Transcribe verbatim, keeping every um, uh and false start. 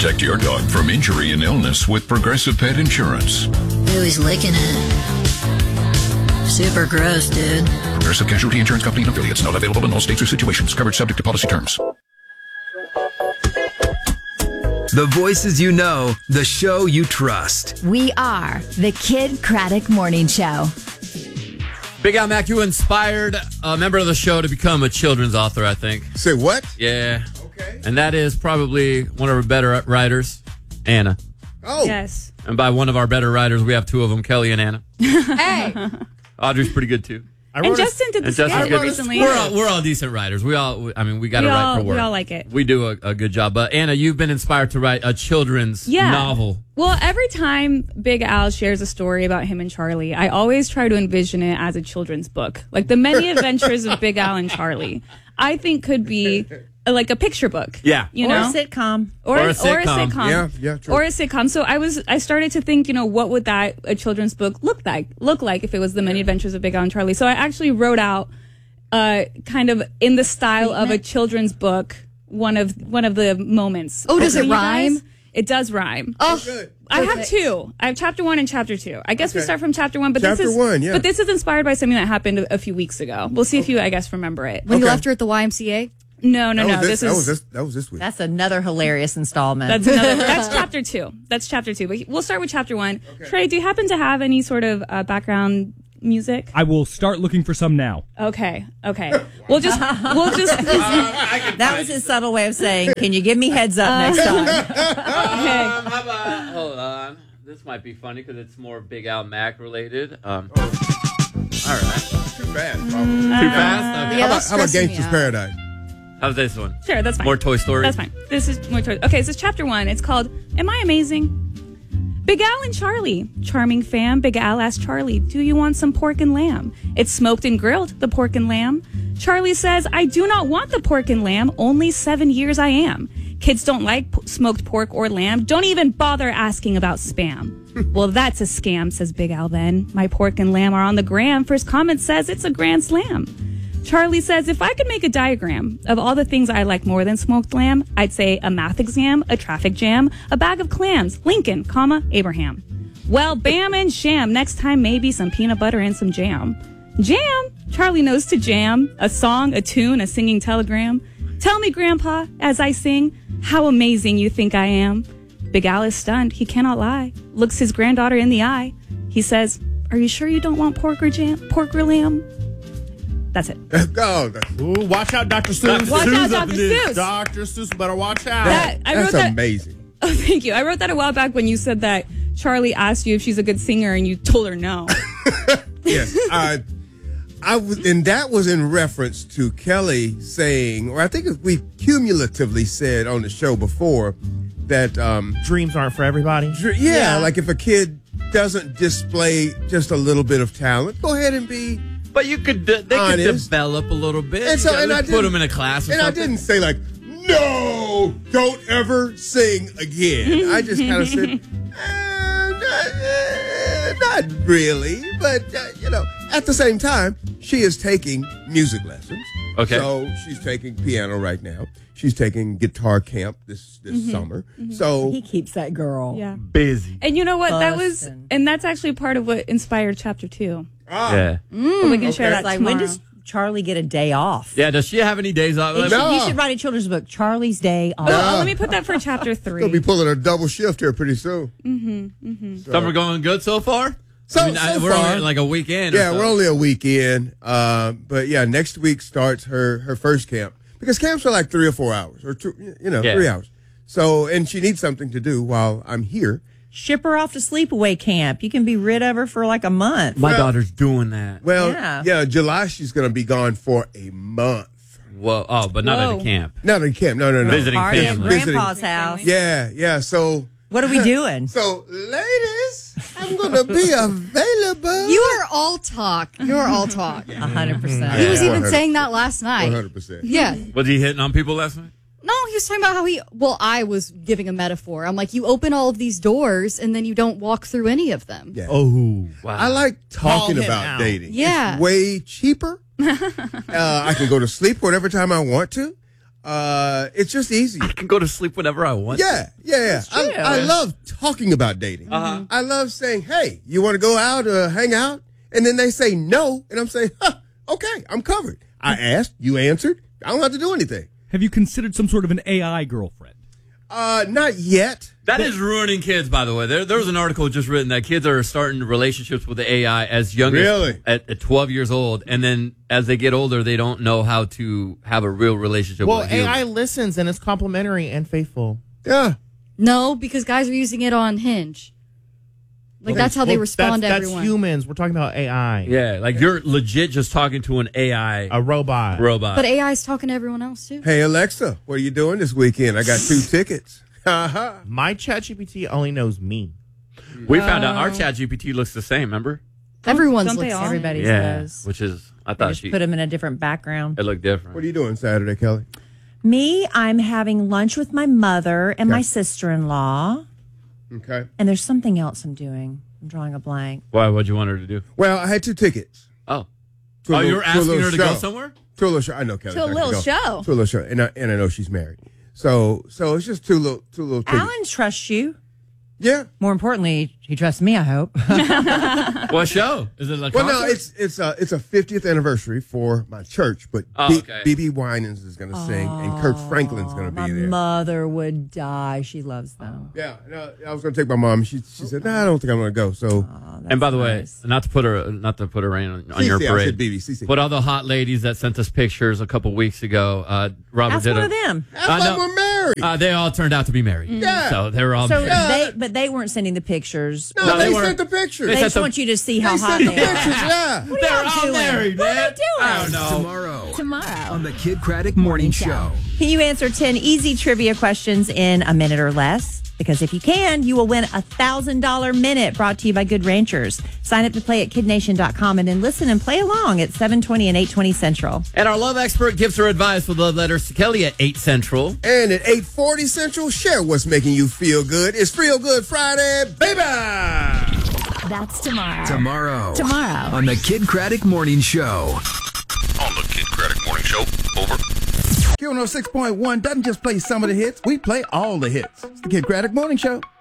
Protect your dog from injury and illness with Progressive Pet Insurance. Ooh, he's licking it. Super gross, dude. Progressive Casualty Insurance Company and affiliates. Not available in all states or situations. Coverage subject to policy terms. The voices you know, the show you trust. We are the Kid Craddock Morning Show. Big Al Mack, you inspired a member of the show to become a children's author, I think. Say what? Yeah. Okay. And that is probably one of our better writers, Anna. Oh. Yes. And by one of our better writers, we have two of them, Kelly and Anna. Hey. Audrey's pretty good, too. And Justin did the and Justin's sketch good. recently. We're all, we're all decent writers. We all, I mean, we got to We write all- for work. we all like it. We do a, a good job. But Anna, you've been inspired to write a children's Yeah. novel. Well, every time Big Al shares a story about him and Charlie, I always try to envision it as a children's book. Like The Many Adventures of Big Al and Charlie, I think could be a, like a picture book. Yeah. You or know? a sitcom. Or, Or a or a sitcom. sitcom. Yeah, yeah, true. Or a sitcom. So I was, I started to think, you know, what would that a children's book look like? Look like if it was The Many Adventures of Big Al and Charlie. So I actually wrote out, uh, kind of in the style of a children's book, one of one of the moments. Oh, does For it you rhyme? guys. It does rhyme. Oh, I have two. I have chapter one and chapter two. I guess we Okay. start from chapter one, but Chapter this is one, yeah. but this is inspired by something that happened a, a few weeks ago. We'll see if you, I guess, remember it. when you Okay. left her at the Y M C A? No, no, That no. was This, this, that is was this, that was this week. That's another hilarious installment. that's another. That's chapter two. That's chapter two. But we'll start with chapter one. Trey, do you happen to have any sort of uh, background music? I will start looking for some now. Okay, okay. We'll just we'll just That was his subtle way of saying, can you give me heads up next time? okay. Um, how about, hold on. This might be funny because it's more Big Al Mack related. Um, all right. Too fast, probably. Too fast? Okay. Yeah, how about, that's how about stressing me Gangsta's out. Paradise? How's this one? Sure, that's fine. More Toy Story? That's fine. This is more Toy. Okay, this is chapter one. It's called "Am I Amazing?" Big Al and Charlie, charming fam. Big Al asked Charlie, "Do you want some pork and lamb?" It's smoked and grilled, the pork and lamb. Charlie says, "I do not want the pork and lamb. Only seven years I am. Kids don't like p- smoked pork or lamb. Don't even bother asking about spam." "Well, that's a scam," says Big Al then. "My pork and lamb are on the gram. First comment says it's a grand slam." Charlie says, "If I could make a diagram of all the things I like more than smoked lamb, I'd say a math exam, a traffic jam, a bag of clams, Lincoln, comma, Abraham." "Well, bam and sham. Next time, maybe some peanut butter and some jam." "Jam?" Charlie knows to jam. A song, a tune, a singing telegram. "Tell me, Grandpa, as I sing, how amazing you think I am." Big Al is stunned. He cannot lie. Looks his granddaughter in the eye. He says, "Are you sure you don't want pork or jam, pork or lamb?" That's it. Oh, that's, Ooh, watch out, Doctor Seuss. Watch out, Doctor Seuss. Doctor Seuss, better watch out. That, I that's wrote that. amazing. Oh, thank you. I wrote that a while back when you said that Charlie asked you if she's a good singer and you told her no. Yes. Uh, I was, and that was in reference to Kelly saying, or I think we cumulatively said on the show before that, um, Dreams aren't for everybody. dr- yeah, like if a kid doesn't display just a little bit of talent, go ahead and be. But you could, de- they could Honest. develop a little bit. And so, You and gotta I put didn't- them in a class or And I something. didn't say like, no, don't ever sing again. I just kind of said, eh, not, eh, not really, but uh, you know, at the same time, she is taking music lessons. Okay. So she's taking piano right now. She's taking guitar camp this this Mm-hmm. summer. So He keeps that girl. Yeah. Busy. And you know what? That was, Bustin'. and that's actually part of what inspired chapter two. ah, Yeah. But we can share that It's like, tomorrow. when does Charlie get a day off? Yeah, does she have any days off? You, Let- should, No. you should write a children's book, Charlie's Day Off. Oh, oh, let me put that for chapter gonna three. be pulling a double shift here pretty soon. Summer going good so far? So, I mean, I- so we're far, only like a weekend. or yeah, so. we're only a week in. Uh, but yeah, next week starts her her first camp because camps are like three or four hours or two, you know, Yeah. three hours. So, and she needs something to do while I'm here. Ship her off to sleepaway camp. You can be rid of her for like a month. My Well- daughter's doing that. Well, Yeah. yeah, July she's going to be gone for a month. Whoa. Oh, but not at Whoa. a camp. Not in camp. No, no, no. Visiting Party at family. Grandpa's house. Yeah, yeah. So, What are we doing? so ladies, I'm going to be available. You are all talk. You are all talk. A hundred percent. He was Yeah. even one hundred saying that last night. one hundred percent. Yeah. Was he hitting on people last night? No, he was talking about how he, well, I was giving a metaphor. I'm like, you open all of these doors and then you don't walk through any of them. Yeah. Oh, Wow. I like talking him about out. dating. Yeah. It's way cheaper. uh, I can go to sleep whatever time I want to. Uh, it's just easy. I can go to sleep whenever I want. Yeah, yeah, yeah. I, true. I love talking about dating. Uh-huh. I love saying, hey, you want to go out or hang out? And then they say no. And I'm saying, huh, okay, I'm covered. I asked, you answered. I don't have to do anything. Have you considered some sort of an A I girlfriend? Uh, not yet. That is ruining kids, by the way. There, there was an article just written that kids are starting relationships with the A I as young Really? as at, at twelve years old, and then as they get older, they don't know how to have a real relationship Well, with a A human. I listens and it's complimentary and faithful. Yeah. No, because guys are using it on Hinge. Like, that's how they Well, respond that's, to everyone. That's humans. We're talking about A I. Yeah, like you're legit just talking to an A I A robot. robot. But A I is talking to everyone else, too. Hey, Alexa, what are you doing this weekend? I got two tickets. Ha My ChatGPT only knows me. we found out our Chat G P T looks the same. Remember? Everyone's Don't they looks all? Everybody's yeah, does. which is I I thought just she put them in a different background. it looked different. What are you doing Saturday, Kelly? Me, I'm having lunch with my mother and my Okay. sister-in-law. Okay. And there's something else I'm doing. I'm drawing a blank. Why? What'd you want her to do? Well, I had two tickets. Oh, To a oh, little- you were to a asking little her to show. go somewhere? To a little show. I know Kelly. To a I can little go. show. To a little show. And I, and I know she's married. So so it's just two little two little tickets. Alan trusts you. Yeah. More importantly, he trusts me, I hope. What show? Is it like Well, no, it's it's a it's a fiftieth anniversary for my church, but Oh, B- okay. B B Winans is going to sing, and Kirk Franklin's going to my be there. mother would die. She loves them. Yeah, no, I was going to take my mom. She she said, "No, I don't think I'm going to go." So And by the way, nice. not to put her, not to put her rain on, on C C, your I parade, said B B, C C. but all the hot ladies that sent us pictures a couple weeks ago, uh, Robert Ask did one a, of them. That's I like know. we're married. Uh, they all turned out to be married. Yeah. So they were all So married. they, but they weren't sending the pictures. no, no, they, they weren't. sent the pictures. They They just sent the- want you to see how They hot sent the they pictures. are. Yeah. What are They're y'all all doing? married, What are man. they doing? I don't know. Tomorrow. Tomorrow. On the Kid Craddock Morning Show. Can you answer ten easy trivia questions in a minute or less? Because if you can, you will win a one thousand dollars minute brought to you by Good Ranchers. Sign up to play at kid nation dot com and then listen and play along at seven twenty and eight twenty Central. And our love expert gives her advice with love letters to Kelly at eight Central. And at eight forty Central, share what's making you feel good. It's Feel Good Friday, baby. That's tomorrow. Tomorrow. Tomorrow. On the Kid Craddock Morning Show. On the Kid Craddock Morning Show. Over. Q one oh six point one doesn't just play some of the hits. We play all the hits. It's the Kid Craddock Morning Show.